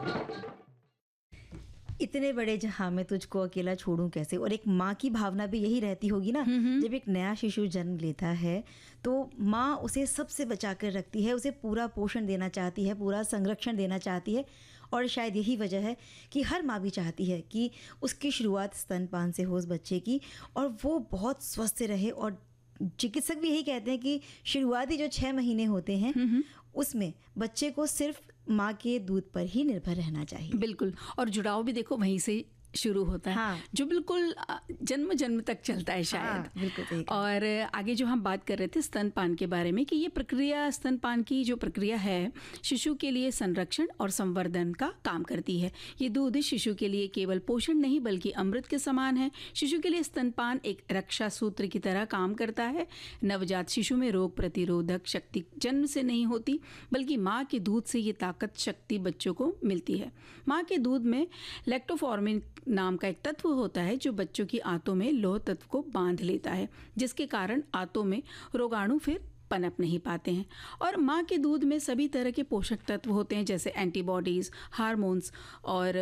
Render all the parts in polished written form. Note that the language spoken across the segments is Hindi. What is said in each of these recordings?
इतने बड़े जहाँ में तुझको अकेला छोड़ूं कैसे। और एक माँ की भावना भी यही रहती होगी ना, जब एक नया शिशु जन्म लेता है तो माँ उसे सबसे बचा कर रखती है, उसे पूरा पोषण देना चाहती है, पूरा संरक्षण देना चाहती है। और शायद यही वजह है कि हर माँ भी चाहती है कि उसकी शुरुआत स्तनपान से हो उस बच्चे की, और वो बहुत स्वस्थ रहे। और चिकित्सक भी यही कहते हैं कि शुरुआती जो 6 महीने होते हैं उसमें बच्चे को सिर्फ माँ के दूध पर ही निर्भर रहना चाहिए। बिल्कुल, और जुड़ाव भी देखो वहीं से शुरू होता है। हाँ। जो बिल्कुल जन्म जन्म तक चलता है शायद। हाँ, बिल्कुल सही कहा। और आगे जो हम बात कर रहे थे स्तनपान के बारे में कि ये प्रक्रिया, स्तनपान की जो प्रक्रिया है, शिशु के लिए संरक्षण और संवर्धन का काम करती है। ये दूध शिशु के लिए केवल पोषण नहीं बल्कि अमृत के समान है। शिशु के लिए स्तनपान एक रक्षा सूत्र की तरह काम करता है। नवजात शिशु में रोग प्रतिरोधक शक्ति जन्म से नहीं होती, बल्कि माँ के दूध से ये ताकत शक्ति बच्चों को मिलती है। माँ के दूध में लैक्टोफॉर्मिन नाम का एक तत्व होता है जो बच्चों की आंतों में लौह तत्व को बांध लेता है, जिसके कारण आंतों में रोगाणु फिर पनप नहीं पाते हैं। और माँ के दूध में सभी तरह के पोषक तत्व होते हैं, जैसे एंटीबॉडीज़, हार्मोन्स और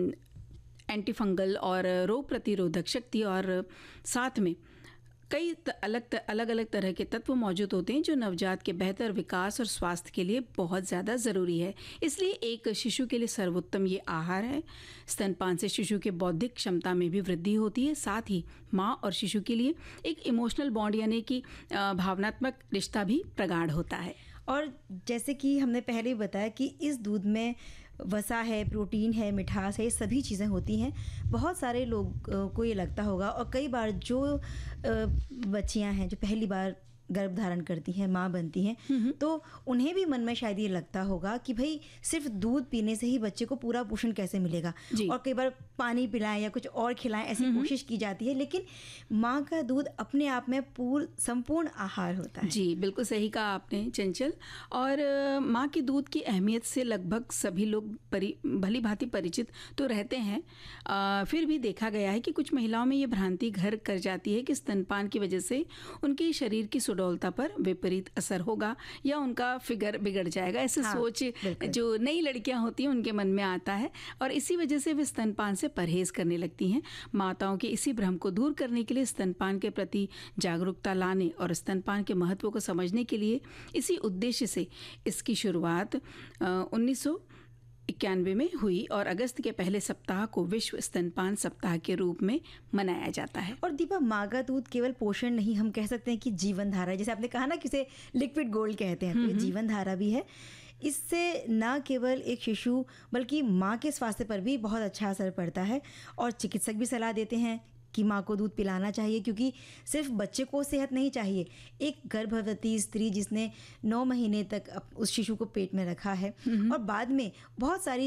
एंटीफंगल और रोग प्रतिरोधक शक्ति, और साथ में कई अलग अलग तरह के तत्व मौजूद होते हैं जो नवजात के बेहतर विकास और स्वास्थ्य के लिए बहुत ज़्यादा ज़रूरी है। इसलिए एक शिशु के लिए सर्वोत्तम ये आहार है। स्तनपान से शिशु के बौद्धिक क्षमता में भी वृद्धि होती है। साथ ही माँ और शिशु के लिए एक इमोशनल बॉन्ड यानी कि भावनात्मक रिश्ता भी प्रगाढ़ होता है। और जैसे कि हमने पहले ही बताया कि इस दूध में वसा है, प्रोटीन है, मिठास है, ये सभी चीज़ें होती हैं। बहुत सारे लोग को ये लगता होगा, और कई बार जो बच्चियां हैं जो पहली बार गर्भ धारण करती हैं, माँ बनती हैं, तो उन्हें भी मन में शायद ये लगता होगा कि भाई सिर्फ दूध पीने से ही बच्चे को पूरा पोषण कैसे मिलेगा। और कई बार पानी पिलाएं या कुछ और खिलाएं, ऐसी कोशिश की जाती है। लेकिन माँ का दूध अपने आप में संपूर्ण आहार होता है। जी, बिल्कुल सही कहा आपने चंचल। और माँ के दूध की अहमियत से लगभग सभी लोग भली भांति परिचित तो रहते हैं। फिर भी देखा गया है कि कुछ महिलाओं में ये भ्रांति घर कर जाती है कि स्तनपान की वजह से उनके शरीर की सुडौलता पर विपरीत असर होगा या उनका फिगर बिगड़ जाएगा। ऐसे सोच जो नई लड़कियां होती हैं उनके मन में आता है, और इसी वजह से वे स्तनपान से परहेज करने लगती हैं। माताओं के इसी भ्रम को दूर करने के लिए, स्तनपान के प्रति जागरूकता लाने और स्तनपान के महत्व को समझने के लिए, इसी उद्देश्य से इसकी शुरुआत 1991 में हुई और अगस्त के पहले सप्ताह को विश्व स्तनपान सप्ताह के रूप में मनाया जाता है। और दीपा, माँ का दूध केवल पोषण नहीं, हम कह सकते हैं कि जीवन धारा है। जैसे आपने कहा ना कि इसे लिक्विड गोल्ड कहते हैं, तो ये जीवन धारा भी है। इससे न केवल एक शिशु बल्कि माँ के स्वास्थ्य पर भी बहुत अच्छा असर पड़ता है। और चिकित्सक भी सलाह देते हैं कि माँ को दूध पिलाना चाहिए, क्योंकि सिर्फ बच्चे को सेहत नहीं चाहिए, एक गर्भवती स्त्री जिसने 9 महीने तक उस शिशु को पेट में रखा है और बाद में बहुत सारी